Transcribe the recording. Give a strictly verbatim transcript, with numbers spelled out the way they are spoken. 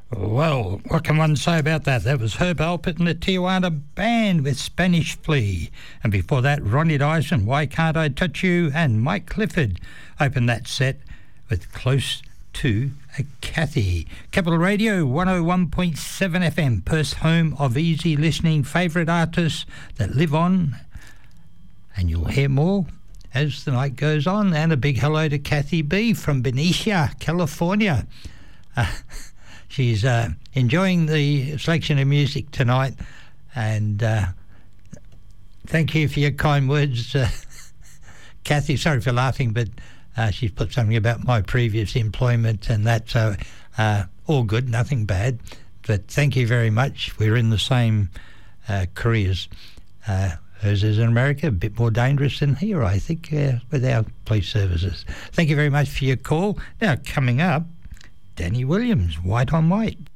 Well, what can one say about that? That was Herb Alpert and the Tijuana Band with Spanish Flea. And before that, Ronnie Dyson, Why Can't I Touch You? And Mike Clifford opened that set with Close to a Kathy. Capital Radio, one oh one point seven F M, Perth's home of easy listening, favourite artists that live on. And you'll hear more as the night goes on. And a big hello to Kathy B from Benicia, California. Uh, she's uh, enjoying the selection of music tonight, and uh, thank you for your kind words, uh, Kathy. Sorry for laughing, but uh, she's put something about my previous employment and that, so uh, all good, nothing bad. But thank you very much. We're in the same uh, careers. Uh, Hers is in America, a bit more dangerous than here, I think, uh, with our police services. Thank you very much for your call. Now, coming up, Danny Williams, White on White.